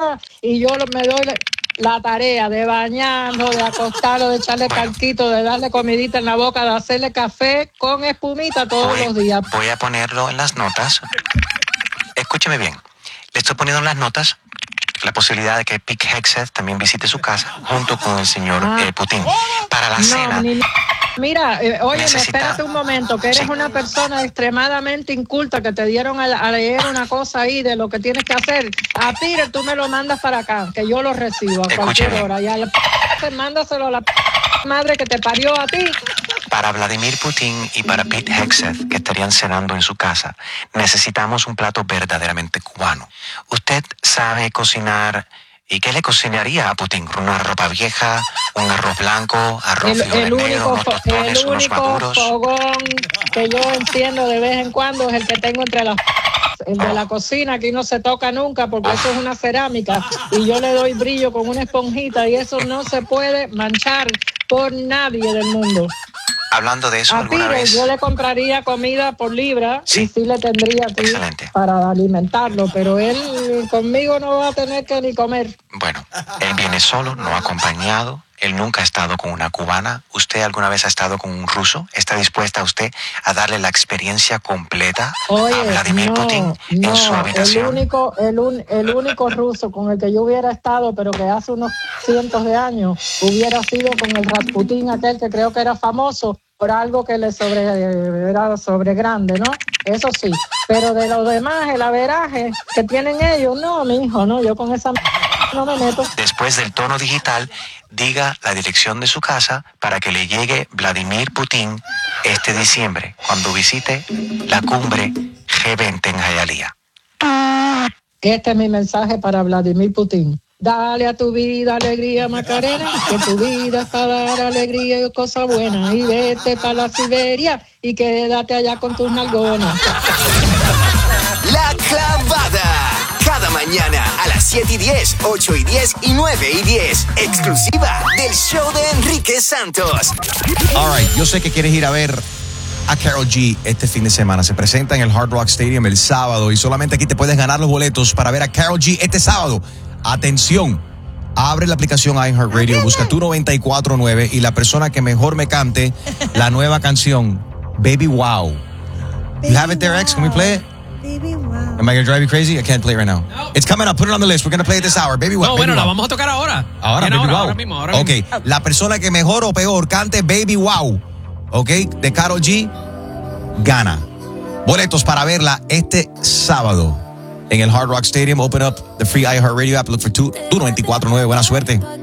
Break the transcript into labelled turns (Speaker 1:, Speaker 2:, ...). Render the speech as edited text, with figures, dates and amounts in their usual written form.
Speaker 1: casa y yo me doy la tarea de bañarlo, de acostarlo, de echarle calquito, de darle comidita en la boca, de hacerle café con espumita todos los días.
Speaker 2: Voy a ponerlo en las notas. Escúcheme bien. Le estoy poniendo en las notas la posibilidad de que Pete Hegseth también visite su casa junto con el señor Putin para la cena.
Speaker 1: Mira, oye, espérate un momento, que eres una persona extremadamente inculta, que te dieron a leer una cosa ahí de lo que tienes que hacer. A Peter tú me lo mandas para acá, que yo lo recibo a cualquier hora. Y a la mándaselo a la madre que te parió a ti.
Speaker 2: Para Vladimir Putin y para Pete Hegseth, que estarían cenando en su casa, necesitamos un plato verdaderamente cubano. ¿Usted sabe cocinar? ¿Y qué le cocinaría a Putin? ¿Una ropa vieja? ¿Un arroz blanco? ¿Arroz negro? ¿Unos tostones? ¿Unos maduros?
Speaker 1: El único fogón que yo enciendo de vez en cuando es el que tengo entre las... El de la cocina, aquí no se toca nunca porque eso es una cerámica y yo le doy brillo con una esponjita y eso no se puede manchar por nadie del mundo.
Speaker 2: Hablando de eso,
Speaker 1: a
Speaker 2: ¿alguna
Speaker 1: Pires,
Speaker 2: vez?
Speaker 1: yo le compraría comida por libra y sí le tendría aquí para alimentarlo, pero él conmigo no va a tener que ni comer.
Speaker 2: Bueno, él viene solo, no acompañado. Él nunca ha estado con una cubana. ¿Usted alguna vez ha estado con un ruso? ¿Está dispuesta usted a darle la experiencia completa a Vladimir Putin en su habitación?
Speaker 1: El único ruso con el que yo hubiera estado, pero que hace unos cientos de años, hubiera sido con el Rasputín aquel que creo que era famoso por algo que le era sobre grande, ¿no? Eso sí. Pero de lo demás, el averaje que tienen ellos, no, mi hijo, no, yo con esa no me meto.
Speaker 2: Después del tono digital, diga la dirección de su casa para que le llegue Vladimir Putin este diciembre, cuando visite la cumbre G20 en Hialeah.
Speaker 1: Este es mi mensaje para Vladimir Putin. Dale a tu vida alegría, Macarena, que tu vida es para dar alegría y cosas buenas. Y vete para la Siberia y quédate allá con tus nalgonas.
Speaker 3: La Clavada. Cada mañana a las 7:10, 8:10 y 9:10. Exclusiva del show de Enrique Santos.
Speaker 4: All right, yo sé que quieres ir a ver a Karol G este fin de semana. Se presenta en el Hard Rock Stadium el sábado y solamente aquí te puedes ganar los boletos para ver a Karol G este sábado. Atención, abre la aplicación iHeartRadio, busca tu 94.9 y la persona que mejor me cante la nueva canción, Baby Wow. You have it there, X? Can we play it?
Speaker 5: Baby Wow.
Speaker 4: Am I going to drive you crazy? I can't play it right now. No. It's coming up. Put it on the list. We're going to play it this hour. Baby Wow.
Speaker 6: No,
Speaker 4: Baby
Speaker 6: bueno,
Speaker 4: wow.
Speaker 6: la vamos a tocar ahora.
Speaker 4: Ahora, Baby Wow.
Speaker 6: Ahora mismo.
Speaker 4: Ok, la persona que mejor o peor cante Baby Wow, ok, de Karol G, gana. Boletos para verla este sábado en el Hard Rock Stadium. Open up the free iHeartRadio app. Look for tu 94.9. Buena suerte.